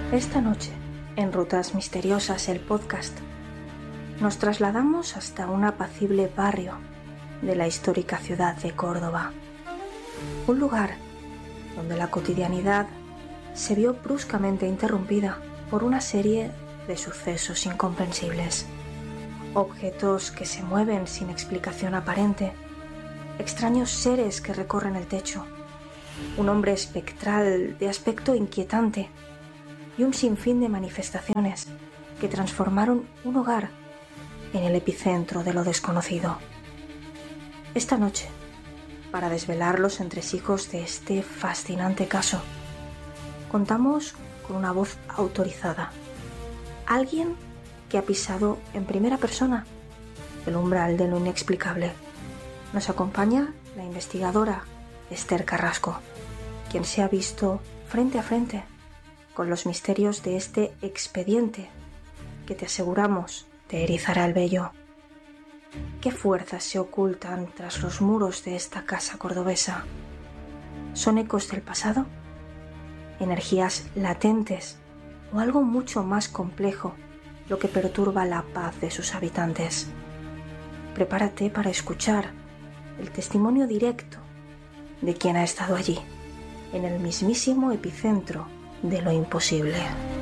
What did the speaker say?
Esta noche, en Rutas Misteriosas, el podcast, nos trasladamos hasta un apacible barrio de la histórica ciudad de Córdoba. Un lugar donde la cotidianidad se vio bruscamente interrumpida por una serie de sucesos incomprensibles. Objetos que se mueven sin explicación aparente, extraños seres que recorren el techo, un hombre espectral de aspecto inquietante y un sinfín de manifestaciones que transformaron un hogar en el epicentro de lo desconocido. Esta noche, para desvelar los entresijos de este fascinante caso, contamos con una voz autorizada, alguien que ha pisado en primera persona el umbral de lo inexplicable. Nos acompaña la investigadora Esther Carrasco, quien se ha visto frente a frente con los misterios de este expediente que te aseguramos te erizará el vello. ¿Qué fuerzas se ocultan tras los muros de esta casa cordobesa? ¿Son ecos del pasado? ¿Energías latentes o algo mucho más complejo lo que perturba la paz de sus habitantes? Prepárate para escuchar el testimonio directo de quien ha estado allí, en el mismísimo epicentro de lo imposible.